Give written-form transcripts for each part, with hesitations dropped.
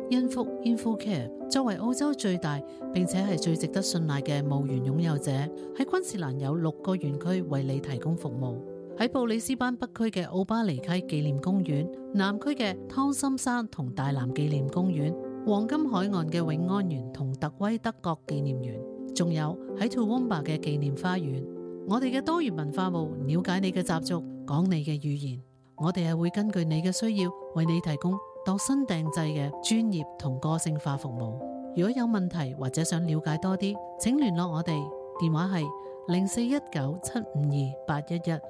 恩福 InfoCare 作為澳洲最大並且係最值得信賴嘅墓園擁有者，喺昆士蘭有6個園區為你提供服務。喺布里斯班北區嘅奧巴尼溪紀念公園，南區嘅湯森山同大南紀念公園，黃金海岸嘅永安園同特威德國紀念園，仲有喺 Toowoomba 嘅紀念花園。我哋嘅多元文化部了解你嘅習俗，講你嘅語言，我哋係會根據你嘅需要為你提供度身訂製嘅專業同個性化服務。如果有問題或者想了解多啲，請聯絡我哋，電話係0419-752-811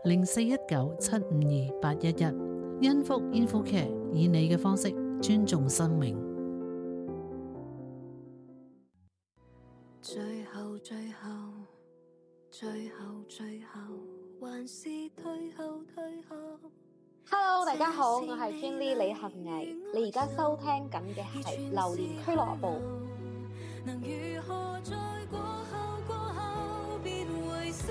0419-752-811。恩福 InfoCare 以你嘅方式尊重生命。 最後還是退後 Hello， 大家好，我係 Finley 李幸倪，你而家收聽緊嘅係榴蓮俱樂部。 能如何在過後便回首。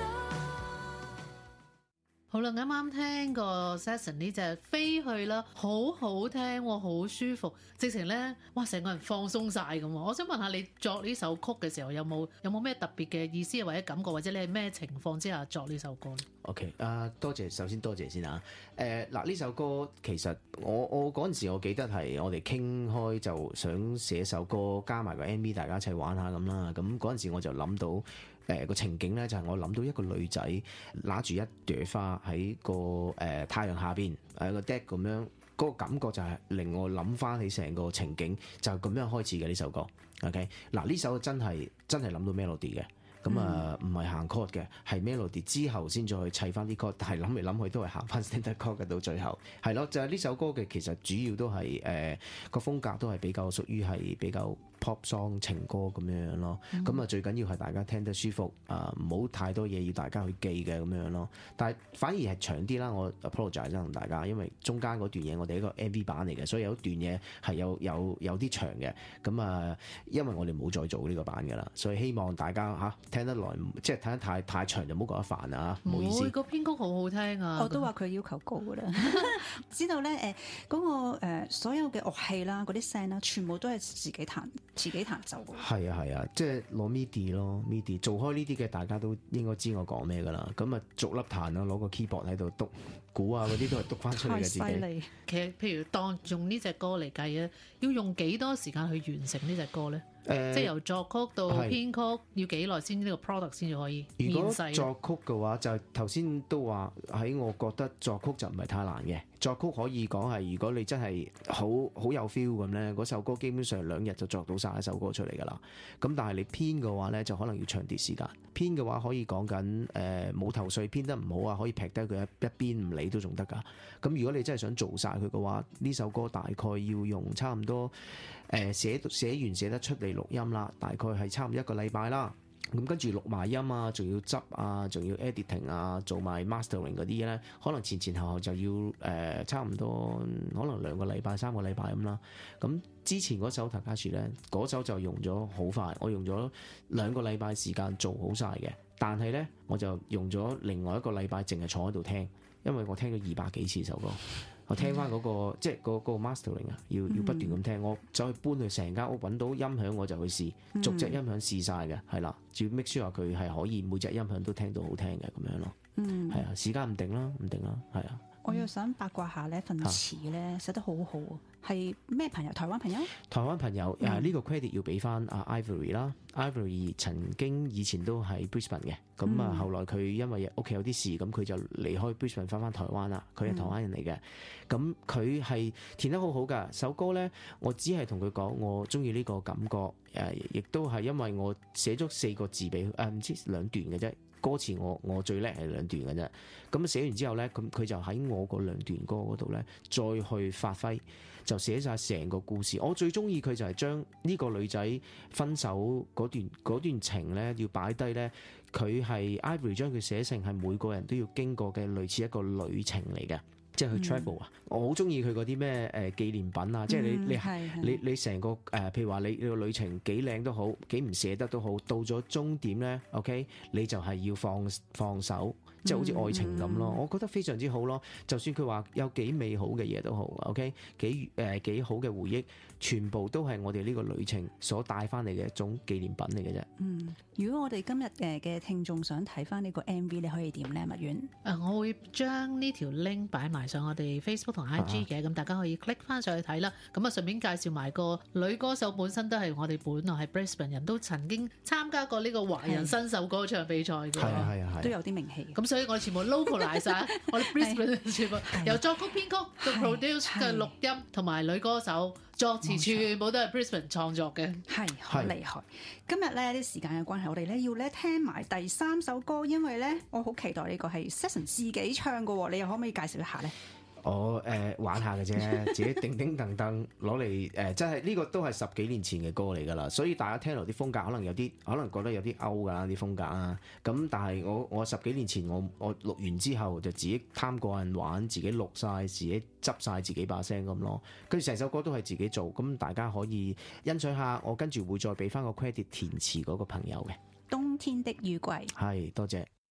好啦，啱啱聽個 session 呢隻飛去啦，好好聽喎，好舒服，直情咧，哇，成個人放鬆晒咁喎。我想問下你作呢首曲嘅時候有冇咩特別嘅意思或者感覺，或者你係咩情況之下作呢首歌咧 ？OK， 多謝，首先多謝先啊。嗱，呢首歌其實我嗰陣時我記得係我哋傾開就想寫首歌加埋個 MV， 大家一齊玩下咁啦。咁嗰陣時我就諗到個情景咧，就係我諗到一個女仔拿住一朵花喺個太陽下邊個 deck 咁樣，嗰個感覺就係令我諗翻起成個情景，就係咁樣開始嘅呢首歌。OK， 嗱，呢首真係諗到 melody 嘅。咁唔係行 chord 嘅，係 melody 之後先再去砌翻啲 chord，但係諗嚟諗去都係行翻 standard chord 嘅，到最後係咯，就係呢首歌嘅其實主要都係個風格都係比較屬於係比較 pop song 情歌咁樣咯。咁最緊要係大家聽得舒服，唔好太多嘢要大家去記嘅咁樣咯。但係反而係長啲啦，我 apologize 同大家，因為中間嗰段嘢我哋一個 MV 版嚟嘅，所以有一段嘢係有啲長嘅。咁因為我哋冇再做呢個版㗎啦，所以希望大家聽得耐，即係聽得太長就唔好覺得煩啊！唔好意思， 個編曲好好聽啊！ 我都話佢要求高㗎啦。知道咧嗰個所有嘅樂器啦，嗰啲聲啦，全部都係自己彈奏嘅。 係啊，即係攞 MIDI 咯 ，MIDI 做開呢啲嘅，大家都應該知我講咩㗎啦。咁逐粒彈咯，攞個 keyboard 喺度篤鼓啊，嗰啲都係篤翻出嚟嘅自己。 太犀利！ 其實譬如當用呢隻歌嚟計啊，要用幾多時間去完成呢隻歌咧？即係由作曲到編曲要幾耐先呢個 product 先至可以面世？如果作曲嘅話，就頭先都話喺我覺得作曲就唔係太難嘅。作曲可以講係如果你真係好有 feel 咁咧，嗰首歌基本上2日就作到晒一首歌出嚟㗎啦。咁但係你編嘅話咧，就可能要長啲時間。編嘅話可以講緊冇頭緒編得唔好啊，可以劈低佢一邊唔理都仲得㗎。咁如果你真係想做晒佢嘅話，呢首歌大概要用差唔多寫完寫得出嚟錄音啦，大概係差唔多1個禮拜啦。咁跟住錄埋音啊，仲要執啊，仲要 editing 啊，做埋 mastering 嗰啲嘢咧，可能前後就要差唔多可能2個禮拜、3個禮拜咁啦。咁之前嗰首 Takashi 咧，嗰首就用咗好快，我用咗2個禮拜時間做好晒嘅。但係咧，我就用咗另外1個禮拜淨係坐喺度聽，因為我聽咗200幾次首歌。我聽翻嗰個即係嗰個 mastering 啊，要不斷咁聽。我走去搬去成間屋揾到音響我就去試，逐隻音響試晒嘅，係啦，要 make sure 佢係可以每隻音響都聽到好聽嘅咁樣咯。係啊，時間唔定啦，係啊。 我又想八卦下呢份詞咧寫得好好啊，係咩朋友？台灣朋友？台灣朋友呢個 credit 要俾翻阿 Ivory 啦。Ivory 曾經以前都喺 Brisbane 嘅，咁後來佢因為屋企有啲事，咁佢就離開 Brisbane 翻台灣啦。佢係台灣人嚟嘅，咁佢係填得好好㗎。首歌咧，我只係同佢講我中意呢個感覺，亦都係因為我寫咗4個字俾佢，唔知2段嘅啫。歌詞我最叻係2段嘅啫，咁寫完之後咧，咁佢就喺我個2段歌嗰度咧，再去發揮，就寫晒成個故事。我最中意佢就係將呢個女仔分手嗰段情咧，要擺低咧，佢係 Ivory 將佢寫成係每個人都要經過嘅類似一個旅程嚟嘅。即係去 travel 啊！我好中意佢嗰啲咩紀念品啊！即係你成個譬如話你個旅程幾靚都好，幾唔捨得都好，到咗終點咧 ，OK， 你就係要放手， 即係好似愛情咁咯。我覺得非常之好咯。就算佢話有幾美好嘅嘢都好，OK，幾好嘅回憶，全部都係我哋呢個旅程所帶翻嚟嘅一種紀念品嚟嘅啫。 如果我哋今日嘅聽眾想睇翻呢個 MV，你可以點咧？麥婉， 我會將呢條 link 擺埋上我哋 Facebook 同 IG 嘅，咁大家可以 click 翻上去睇啦。咁啊，順便介紹埋個女歌手本身都係我哋本來係 Brisbane 人，都曾經參加過呢個華人新秀歌唱比賽嘅， 係都有啲名氣。 咁所以我哋全部 localize 晒，我哋 Brisbane 全部由作曲編曲到 produce 嘅錄音同埋女歌手作詞全部都係 Brisbane 創作嘅， 係好厲害。今日咧啲時間嘅關係，我哋咧要咧聽埋第3首歌，因為咧我好期待呢個係 Saxon 自己唱嘅喎，你又可唔可以介紹一下咧？ 我玩下嘅啫，自己叮叮噔噔攞嚟真係呢個都係10幾年前嘅歌嚟㗎啦，所以大家聽落啲風格可能覺得有啲 out 㗎啦啲風格啊，咁但係我10幾年前我錄完之後就自己貪過癮玩，自己錄晒，自己執晒自己把聲咁咯，跟住成首歌都係自己做，咁大家可以欣賞下，我跟住會再俾翻個 credit 填詞嗰個朋友嘅。 冬天的雨季， 係多謝。